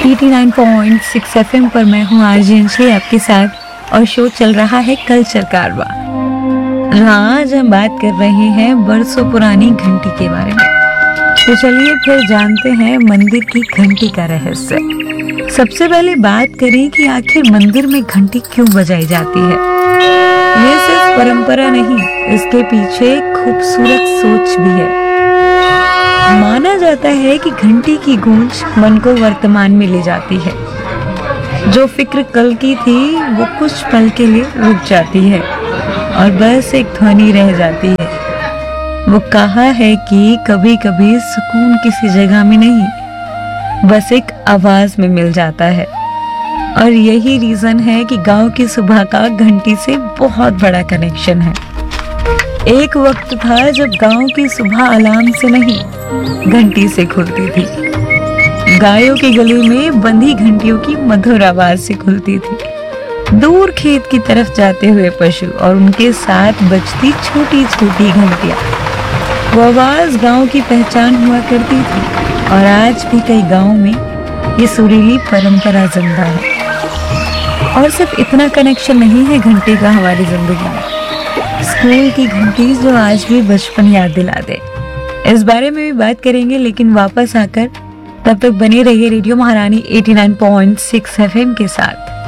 89.6 FM पर मैं हूँ आरजे अंशली आपके साथ और शो चल रहा है कल्चर कारवा। आज हम बात कर रहे हैं बरसों पुरानी घंटी के बारे में। तो चलिए फिर जानते हैं मंदिर की घंटी का रहस्य। सबसे पहले बात करें कि आखिर मंदिर में घंटी क्यों बजाई जाती है। ये सिर्फ परंपरा नहीं, इसके पीछे एक खूबसूरत सोच भी है। माना जाता है कि घंटी की गूंज मन को वर्तमान में ले जाती है। जो फिक्र कल की थी वो कुछ पल के लिए रुक जाती है और बस एक ध्वनि रह जाती है। वो कहा है कि कभी कभी सुकून किसी जगह में नहीं, बस एक आवाज में मिल जाता है। और यही रीजन है कि गांव की सुबह का घंटी से बहुत बड़ा कनेक्शन है। एक वक्त था जब गांव की सुबह अलार्म से नहीं, घंटी से खुलती थी। गायों की गली में बंधी घंटियों की मधुर आवाज से खुलती थी। दूर खेत की तरफ जाते हुए पशु और उनके साथ बजती छोटी छोटी घंटियां, वो आवाज गांव की पहचान हुआ करती थी। और आज भी कई गांव में ये सुरीली परंपरा जिंदा है। और सिर्फ इतना कनेक्शन नहीं है घंटे का हमारी जिंदगी में, स्कूल की घंटी जो आज भी बचपन याद दिला दे। इस बारे में भी बात करेंगे, लेकिन वापस आकर तब तक बने रहिए रेडियो महारानी 89.6 एफएम के साथ।